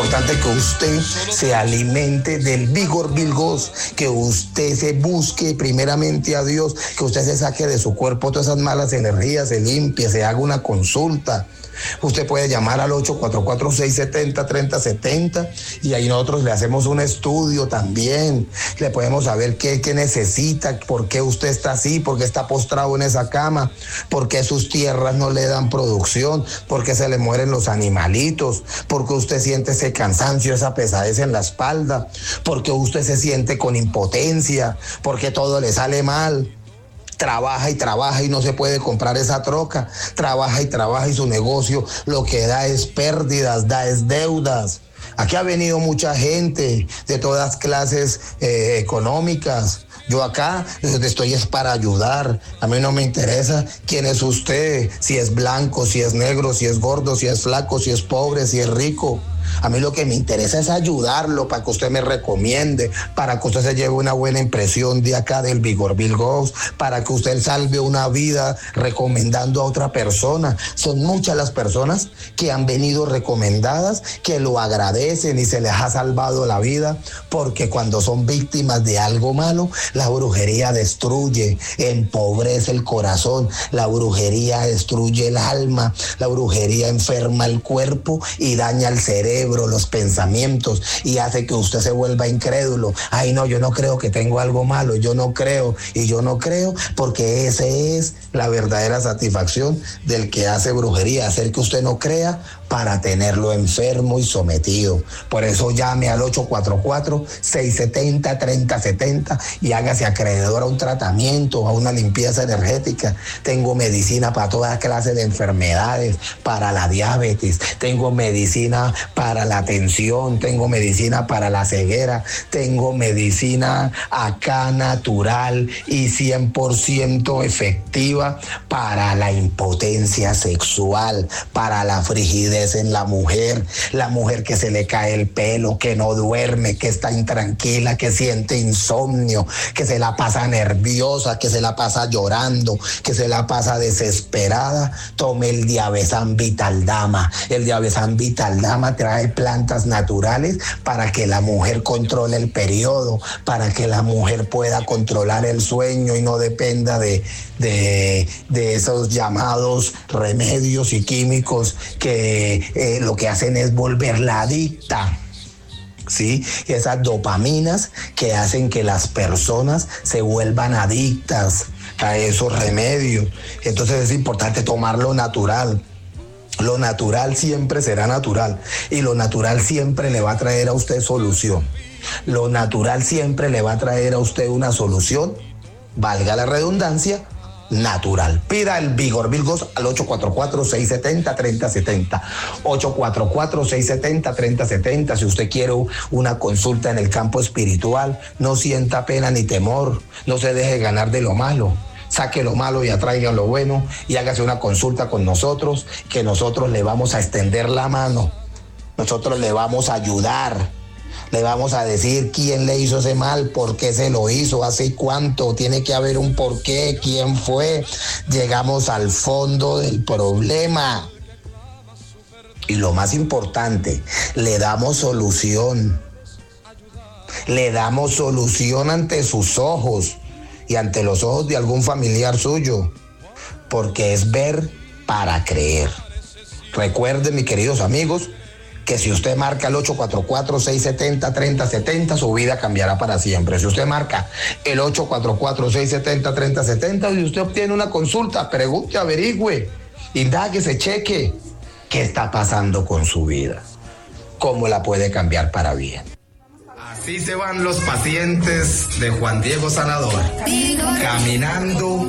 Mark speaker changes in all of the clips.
Speaker 1: importante que usted se alimente del Vigor Bilgos, que usted se busque primeramente a Dios, que usted se saque de su cuerpo todas esas malas energías, se limpie, se haga una consulta. Usted puede llamar al 844-670-3070 y ahí nosotros le hacemos un estudio también. Le podemos saber qué necesita, por qué usted está así, por qué está postrado en esa cama, por qué sus tierras no le dan producción, por qué se le mueren los animalitos, por qué usted siente ese cansancio, esa pesadez en la espalda, por qué usted se siente con impotencia, por qué todo le sale mal. Trabaja y trabaja y no se puede comprar esa troca, trabaja y su negocio lo que da es pérdidas, da es deudas. Aquí ha venido mucha gente de todas clases económicas. Yo acá estoy es para ayudar. A mí no me interesa quién es usted, si es blanco, si es negro, si es gordo, si es flaco, si es pobre, si es rico. A mí lo que me interesa es ayudarlo para que usted me recomiende, para que usted se lleve una buena impresión de acá del Vigor Bilgos, para que usted salve una vida recomendando a otra persona. Son muchas las personas que han venido recomendadas, que lo agradecen y se les ha salvado la vida, porque cuando son víctimas de algo malo, la brujería destruye, empobrece el corazón, la brujería destruye el alma, la brujería enferma el cuerpo y daña el cerebro, los pensamientos, y hace que usted se vuelva incrédulo. Ay, no, yo no creo que tengo algo malo, yo no creo, y yo no creo, porque esa es la verdadera satisfacción del que hace brujería, hacer que usted no crea para tenerlo enfermo y sometido. Por eso llame al 844-670-3070 y hágase acreedor a un tratamiento, a una limpieza energética. Tengo medicina para toda clase de enfermedades, para la diabetes, tengo medicina para la tensión, tengo medicina para la ceguera, tengo medicina acá natural y 100% efectiva para la impotencia sexual, para la frigidez en la mujer que se le cae el pelo, que no duerme, que está intranquila, que siente insomnio, que se la pasa nerviosa, que se la pasa llorando, que se la pasa desesperada. Tome el Diabesan Vital Dama. El Diabesan Vital Dama trae plantas naturales para que la mujer controle el periodo, para que la mujer pueda controlar el sueño y no dependa de esos llamados remedios y químicos que lo que hacen es volverla adicta. ¿Sí? Esas dopaminas que hacen que las personas se vuelvan adictas a esos remedios. Entonces es importante tomar lo natural. Lo natural siempre será natural y lo natural siempre le va a traer a usted solución. Lo natural siempre le va a traer a usted una solución, valga la redundancia, natural. Pida el Vigor Bilgos al 844-670-3070. 844-670-3070. Si usted quiere una consulta en el campo espiritual, no sienta pena ni temor, no se deje ganar de lo malo. Saque lo malo y atraiga lo bueno y hágase una consulta con nosotros, que nosotros le vamos a extender la mano. Nosotros le vamos a ayudar. Le vamos a decir quién le hizo ese mal, por qué se lo hizo, hace cuánto, tiene que haber un porqué, quién fue. Llegamos al fondo del problema. Y lo más importante, le damos solución. Le damos solución ante sus ojos y ante los ojos de algún familiar suyo, porque es ver para creer. Recuerden, mis queridos amigos, que si usted marca el 844-670-3070, su vida cambiará para siempre. Si usted marca el 844-670-3070 y usted obtiene una consulta, pregunte, averigüe, indague, se cheque qué está pasando con su vida, cómo la puede cambiar para bien. Así se van los pacientes de Juan Diego Sanador, caminando,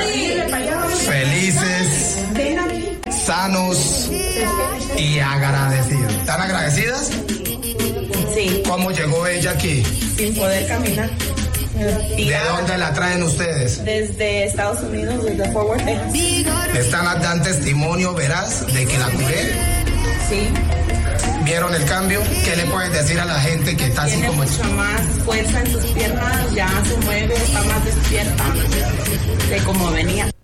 Speaker 1: felices, sanos y agradecidos. ¿Están agradecidas?
Speaker 2: Sí.
Speaker 1: ¿Cómo llegó ella aquí?
Speaker 2: Sin poder caminar.
Speaker 1: ¿De dónde la traen ustedes?
Speaker 2: Desde Estados Unidos, desde Fort Worth, Texas.
Speaker 1: ¿Dan testimonio veraz de que la curé?
Speaker 2: Sí.
Speaker 1: ¿Vieron el cambio? ¿Qué le pueden decir a la gente que está así como...
Speaker 2: Tiene mucha más fuerza en sus piernas, ya se mueve, está más despierta de como venía.